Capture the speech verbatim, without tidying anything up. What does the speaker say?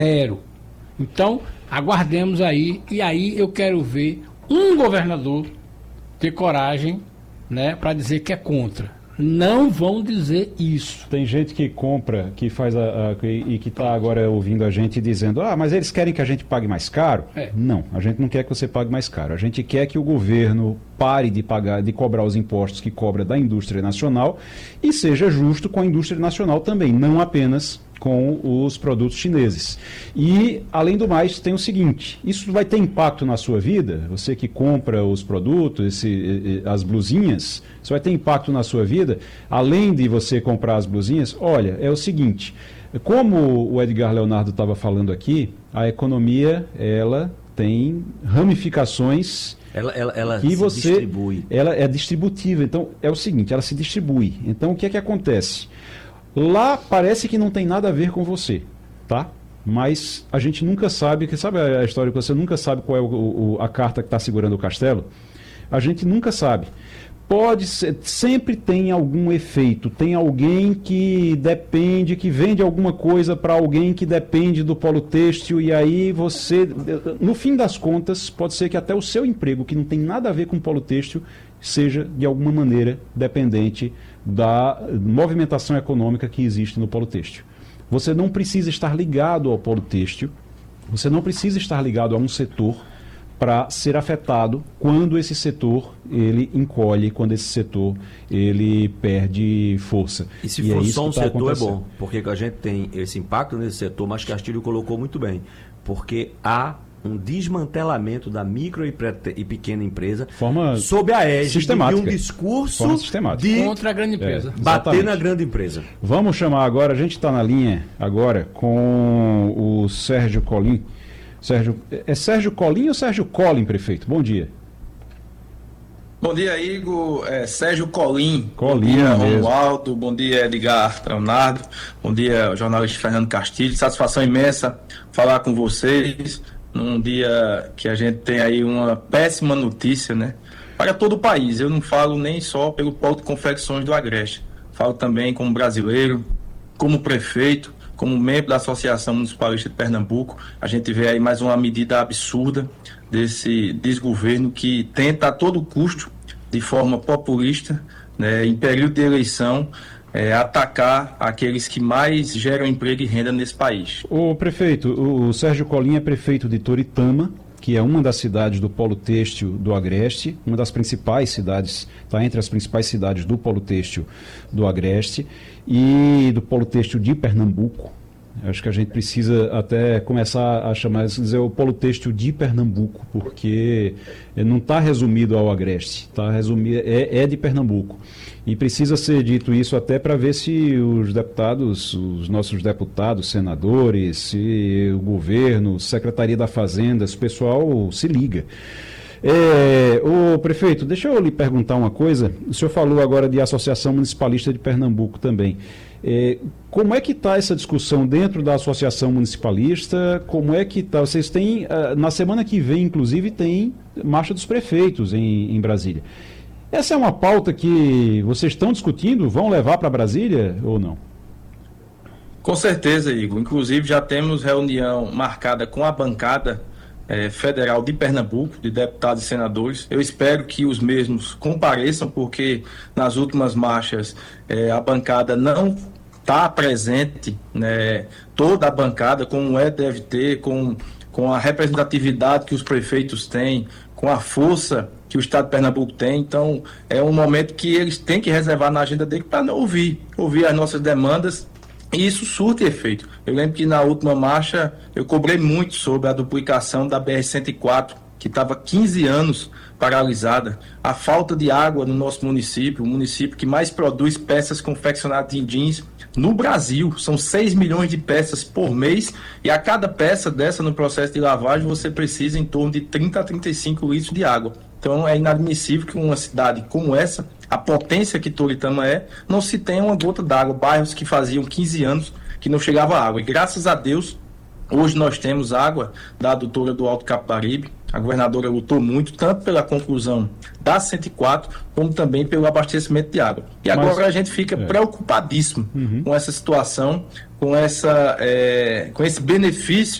Zero. Então, aguardemos aí, e aí eu quero ver um governador ter coragem, né, para dizer que é contra. Não vão dizer isso. Tem gente que compra, que faz a, a, e que está agora ouvindo a gente dizendo, ah, mas eles querem que a gente pague mais caro? É. Não, a gente não quer que você pague mais caro. A gente quer que o governo pare de pagar, de cobrar os impostos que cobra da indústria nacional e seja justo com a indústria nacional também, não apenas com os produtos chineses. E, além do mais, tem o seguinte, isso vai ter impacto na sua vida? Você que compra os produtos, esse, as blusinhas, isso vai ter impacto na sua vida? Além de você comprar as blusinhas, olha, é o seguinte, como o Edgar Leonardo estava falando aqui, a economia, ela tem ramificações... Ela, ela, ela que se você, distribui. Ela é distributiva, então é o seguinte, ela se distribui. Então, o que é que acontece? Lá parece que não tem nada a ver com você, tá? Mas a gente nunca sabe, que sabe a história que você nunca sabe qual é o, o, a carta que está segurando o castelo? A gente nunca sabe. Pode ser, sempre tem algum efeito, tem alguém que depende, que vende alguma coisa para alguém que depende do polo têxtil e aí você, no fim das contas, pode ser que até o seu emprego, que não tem nada a ver com o polo têxtil, seja de alguma maneira dependente da movimentação econômica que existe no polo têxtil. Você não precisa estar ligado ao polo têxtil, você não precisa estar ligado a um setor para ser afetado quando esse setor ele encolhe, quando esse setor ele perde força. E se e for é só um tá setor é bom, porque a gente tem esse impacto nesse setor, mas Castilho colocou muito bem, porque há um desmantelamento da micro e, pré- e pequena empresa forma sob a égide de sistemática. um discurso Forma sistemática. de Contra a grande empresa. É. bater Exatamente. na grande empresa. Vamos chamar agora, a gente está na linha agora com o Sérgio Colim. Sérgio, é Sérgio Colim ou Sérgio Colin, prefeito? Bom dia. Bom dia, Igor. É, Sérgio Colim. Colim Bom dia, mesmo. Romualdo. Bom dia, Edgar Leonardo. Bom dia, jornalista Fernando Castilho. Satisfação imensa falar com vocês num dia que a gente tem aí uma péssima notícia, né? Para todo o país. Eu não falo nem só pelo polo de confecções do Agreste. Falo também como brasileiro, como prefeito, como membro da Associação Municipalista de Pernambuco. A gente vê aí mais uma medida absurda desse desgoverno que tenta a todo custo, de forma populista, né, em período de eleição, é, atacar aqueles que mais geram emprego e renda nesse país. O prefeito, o Sérgio Colim é prefeito de Toritama, que é uma das cidades do polo têxtil do Agreste, uma das principais cidades, está entre as principais cidades do polo têxtil do Agreste e do polo têxtil de Pernambuco. Acho que a gente precisa até começar a chamar, dizer, o polo têxtil de Pernambuco, porque não está resumido ao Agreste, tá resumido, é, é de Pernambuco. E precisa ser dito isso até para ver se os deputados, os nossos deputados, senadores, se o governo, Secretaria da Fazenda, esse pessoal se liga. É, o prefeito, deixa eu lhe perguntar uma coisa. O senhor falou agora de Associação Municipalista de Pernambuco também. É, como é que está essa discussão dentro da Associação Municipalista? Como é que está? Vocês têm, na semana que vem, inclusive, tem Marcha dos Prefeitos em, em Brasília. Essa é uma pauta que vocês estão discutindo? Vão levar para Brasília ou não? Com certeza, Igor. Inclusive, já temos reunião marcada com a bancada eh, federal de Pernambuco, de deputados e senadores. Eu espero que os mesmos compareçam, porque nas últimas marchas eh, a bancada não está presente, né, toda a bancada, como é, deve ter, com, com a representatividade que os prefeitos têm, com a força que o Estado de Pernambuco tem. Então, é um momento que eles têm que reservar na agenda dele para ouvir, ouvir as nossas demandas, e isso surte efeito. Eu lembro que na última marcha eu cobrei muito sobre a duplicação da B R cento e quatro, que estava quinze anos paralisada, a falta de água no nosso município, o município que mais produz peças confeccionadas em jeans no Brasil. São seis milhões de peças por mês, e a cada peça dessa no processo de lavagem você precisa em torno de trinta a trinta e cinco litros de água. Então é inadmissível que uma cidade como essa, a potência que Toritama é, não se tenha uma gota d'água. Bairros que faziam quinze anos que não chegava água. E graças a Deus, hoje nós temos água da adutora do Alto Capibaribe, A governadora lutou muito, tanto pela conclusão da cento e quatro, como também pelo abastecimento de água. E agora Mas, a gente fica é. preocupadíssimo Uhum. com essa situação, com, essa, é, com esse benefício